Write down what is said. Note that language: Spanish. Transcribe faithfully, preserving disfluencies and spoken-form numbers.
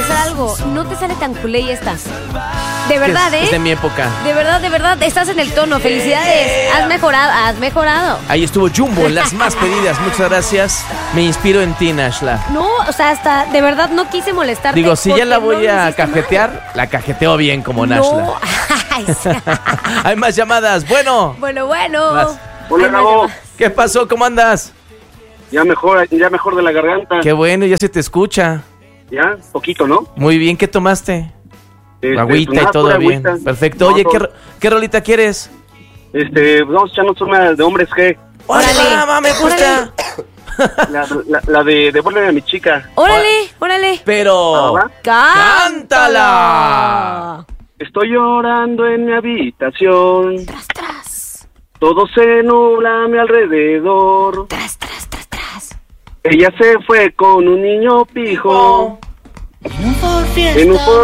confesar algo. No te sale tan culé y esta. De verdad, es, ¿eh? Es de mi época. De verdad, de verdad, estás en el tono. Felicidades. Has mejorado, has mejorado. Ahí estuvo Jumbo, las más pedidas. Muchas gracias. Me inspiro en ti, Nashla. No, o sea, hasta de verdad no quise molestarte. Digo, si ya la voy no a cajetear, mal. La cajeteo bien como Nashla. No. Ay, sí. Hay más llamadas. Bueno. Bueno, bueno. Vas. Hola, Gabo. ¿Qué pasó? ¿Cómo andas? Ya mejor, ya mejor de la garganta. Qué bueno, ya se te escucha. Ya, poquito, ¿no? Muy bien, ¿qué tomaste? Este, Agüita pues nada, y todo pura bien. agüita. Perfecto. No, Oye, todo. ¿qué, ro- ¿qué rolita quieres? Este, vamos a echarnos una de hombres G. ¡Órale, mamá, me gusta! La, la, la de Devuélveme a mi chica. Órale, órale. Pero... ¿Ah, va? ¡Cántala! Estoy llorando en mi habitación. Tras, tras. Todo se nubla a mi alrededor. Tras, tras, tras, tras. Ella se fue con un niño pijo. En un Ford